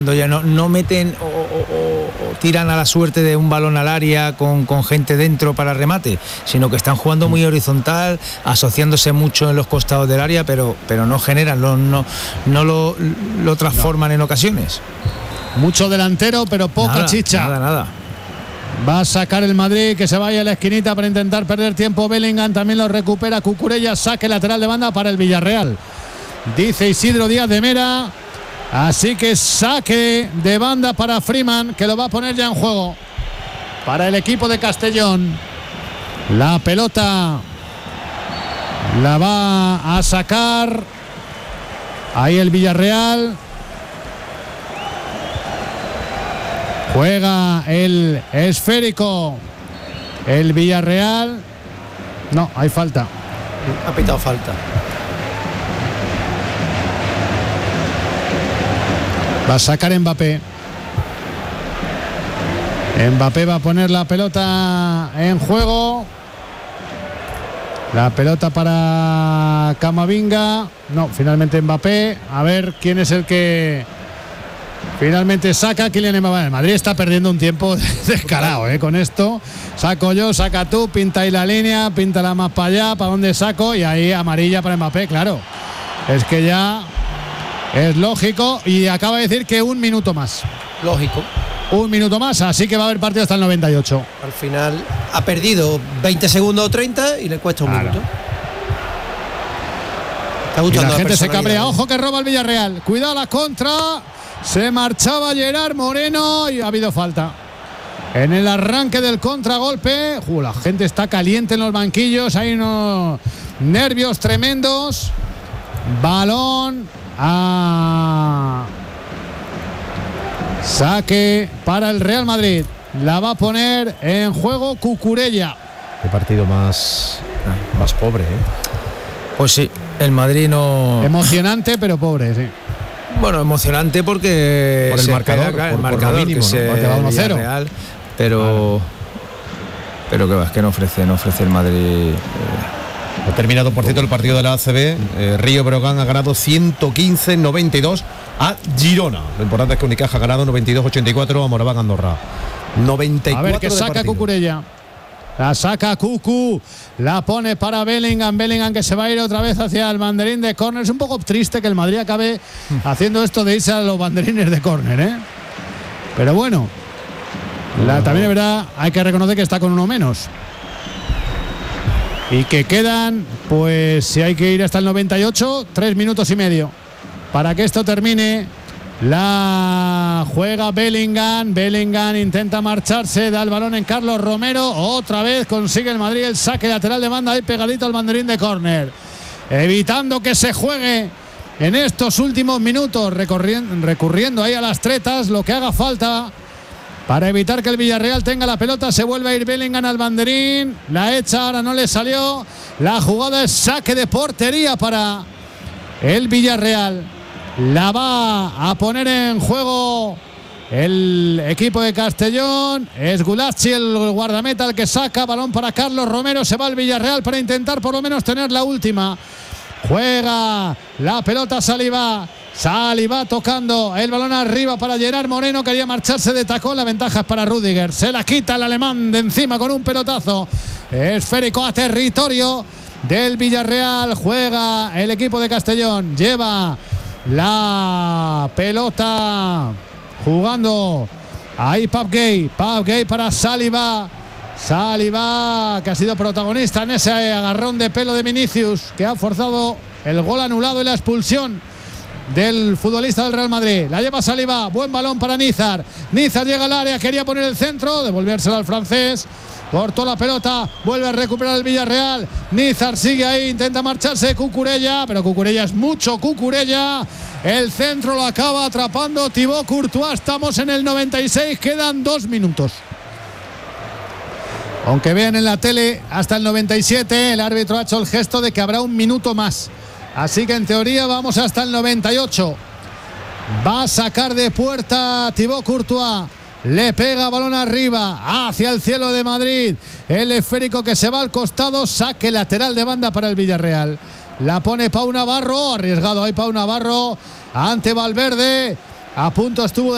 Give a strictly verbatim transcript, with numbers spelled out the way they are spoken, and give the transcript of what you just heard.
Ya no, no meten o, o, o tiran a la suerte de un balón al área con, con gente dentro para remate, sino que están jugando muy horizontal, asociándose mucho en los costados del área, pero, pero no generan, no, no, no lo, lo transforman no. en ocasiones. Mucho delantero, pero poca nada, chicha. Nada, nada. Va a sacar el Madrid, que se vaya a la esquinita para intentar perder tiempo. Bellingham también lo recupera. Cucurella, saque lateral de banda para el Villarreal. Dice Isidro Díaz de Mera. Así que saque de banda para Freeman, que lo va a poner ya en juego para el equipo de Castellón. La pelota la va a sacar ahí el Villarreal. Juega el esférico el Villarreal. No, hay falta. Ha pitado falta. Va a sacar Mbappé. Mbappé va a poner la pelota en juego. La pelota para Camavinga. No, finalmente Mbappé. A ver quién es el que finalmente saca. Kylian Mbappé. El Madrid está perdiendo un tiempo descarado, ¿eh? Con esto. Saco yo, saca tú, pinta ahí la línea, píntala más para allá, para dónde saco. Y ahí amarilla para Mbappé, claro. Es que ya es lógico, y acaba de decir que un minuto más. Lógico. Un minuto más, así que va a haber partido hasta el noventa y ocho. Al final ha perdido veinte segundos o treinta y le cuesta un claro. minuto. Está y la, la gente se cabrea. Ojo que roba el Villarreal. Cuidado la contra. Se marchaba Gerard Moreno y ha habido falta. En el arranque del contragolpe. Uh, la gente está caliente en los banquillos. Hay unos nervios tremendos. Balón a saque para el Real Madrid. La va a poner en juego Cucurella. Qué partido más, más pobre, ¿eh? Pues sí, el Madrid no... Emocionante, pero pobre, sí. Bueno, emocionante porque... Por el marcador, acá, por, el marcador por mínimo, que se, ¿no? Porque va uno cero. Real, pero... Claro. Pero que va, es que no ofrece, no ofrece el Madrid... Eh, Ha terminado, por cierto, el partido de la A C B. Eh, Río Breogán ha ganado ciento quince noventa y dos a Girona. Lo importante es que Unicaja ha ganado noventa y dos ochenta y cuatro a Moraván Andorra. noventa y cuatro. A ver que saca partido. Cucurella. La saca Cucu. La pone para Bellingham. Bellingham que se va a ir otra vez hacia el banderín de córner. Es un poco triste que el Madrid acabe haciendo esto de irse a los banderines de córner, ¿eh? Pero bueno. La, también es verdad, hay que reconocer que está con uno menos. Y que quedan, pues si hay que ir hasta el noventa y ocho, tres minutos y medio para que esto termine. La juega Bellingham. Bellingham intenta marcharse, da el balón en Carlos Romero. Otra vez consigue el Madrid el saque lateral de banda ahí pegadito al banderín de córner. Evitando que se juegue en estos últimos minutos, recurriendo, recurriendo ahí a las tretas, lo que haga falta. Para evitar que el Villarreal tenga la pelota, se vuelve a ir Bellingham al banderín. La echa, ahora no le salió. La jugada es saque de portería para el Villarreal. La va a poner en juego el equipo de Castellón. Es Gulacsi, el guardameta, el que saca. Balón para Carlos Romero. Se va al Villarreal para intentar por lo menos tener la última. Juega la pelota Saliba. Saliba tocando el balón arriba para Gerard Moreno. Quería marcharse de tacón. La ventaja es para Rüdiger. Se la quita el alemán de encima con un pelotazo esférico a territorio del Villarreal. Juega el equipo de Castellón. Lleva la pelota jugando ahí Pape Gueye. Pape Gueye para Saliba. Saliba, que ha sido protagonista en ese agarrón de pelo de Vinicius, que ha forzado el gol anulado y la expulsión del futbolista del Real Madrid. La lleva Saliba, buen balón para Nízar. Nízar llega al área, quería poner el centro, devolvérselo al francés. Cortó la pelota, vuelve a recuperar el Villarreal. Nízar sigue ahí, intenta marcharse Cucurella, pero Cucurella es mucho Cucurella. El centro lo acaba atrapando Thibaut Courtois. Estamos en el noventa y seis, quedan dos minutos. Aunque vean en la tele hasta el noventa y siete, el árbitro ha hecho el gesto de que habrá un minuto más. Así que en teoría vamos hasta el noventa y ocho. Va a sacar de puerta Thibaut Courtois. Le pega balón arriba hacia el cielo de Madrid. El esférico que se va al costado. Saque lateral de banda para el Villarreal. La pone Pau Navarro. Arriesgado ahí Pau Navarro ante Valverde. A punto estuvo de